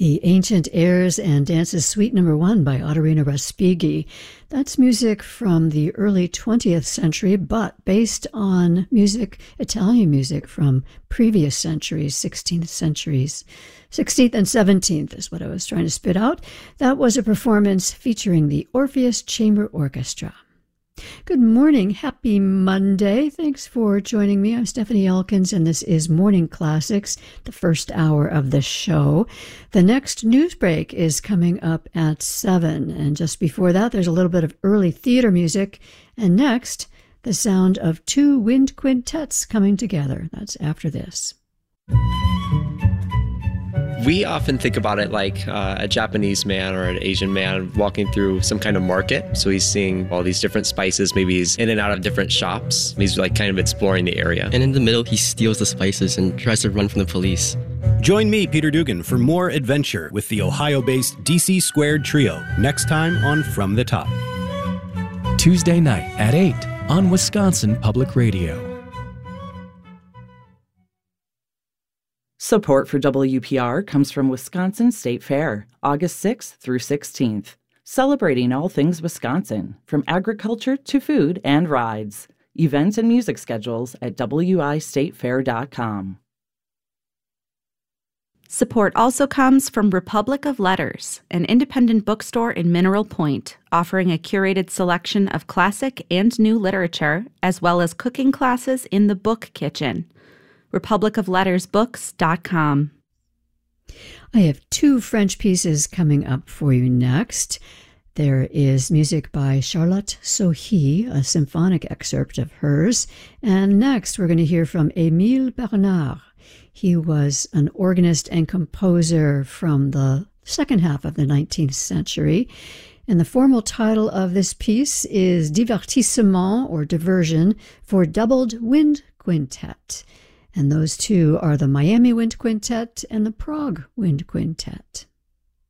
The Ancient Airs and Dances Suite No. 1 by Ottorino Respighi. That's music from the early 20th century, but based on Italian music from previous centuries, 16th and 17th is what I was trying to spit out. That was a performance featuring the Orpheus Chamber Orchestra. Good morning. Happy Monday. Thanks for joining me. I'm Stephanie Elkins, and this is Morning Classics, the first hour of the show. The next news break is coming up at 7, and just before that, there's a little bit of early theater music, and next, the sound of two wind quintets coming together. That's after this. We often think about it like a Japanese man or an Asian man walking through some kind of market. So he's seeing all these different spices. Maybe he's in and out of different shops. He's like kind of exploring the area. And in the middle, he steals the spices and tries to run from the police. Join me, Peter Dugan, for more adventure with the Ohio-based DC Squared Trio next time on From the Top. Tuesday night at 8 on Wisconsin Public Radio. Support for WPR comes from Wisconsin State Fair, August 6th through 16th, celebrating all things Wisconsin, from agriculture to food and rides. Events and music schedules at wistatefair.com. Support also comes from Republic of Letters, an independent bookstore in Mineral Point, offering a curated selection of classic and new literature, as well as cooking classes in the book kitchen. republicoflettersbooks.com. I have two French pieces coming up for you next. There is music by Charlotte Sohi, a symphonic excerpt of hers. And next, we're going to hear from Émile Bernard. He was an organist and composer from the second half of the 19th century. And the formal title of this piece is Divertissement, or Diversion, for Doubled Wind Quintet. And those two are the Miami Wind Quintet and the Prague Wind Quintet.